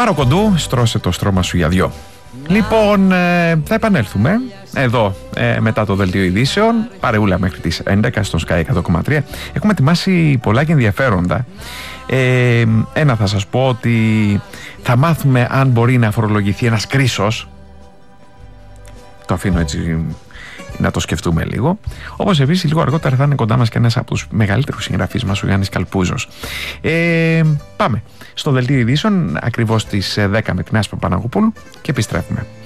Μάρο Κοντού, στρώσε το στρώμα σου για δυο. Λοιπόν, θα επανέλθουμε εδώ μετά το δελτίο ειδήσεων. Παρεούλα μέχρι τις 11 στον Sky 100,3. Έχουμε ετοιμάσει πολλά και ενδιαφέροντα. Ένα θα σας πω ότι θα μάθουμε αν μπορεί να φορολογηθεί ένας κρίσος. Το αφήνω έτσι να το σκεφτούμε λίγο. Όπως επίσης λίγο αργότερα θα είναι κοντά μας και ένας από τους μεγαλύτερους συγγραφείς μας, ο Γιάννης Καλπούζος. Πάμε στο δελτίο ειδήσεων ακριβώς στις 10 με την Άσπα Παναγοπούλου και επιστρέφουμε.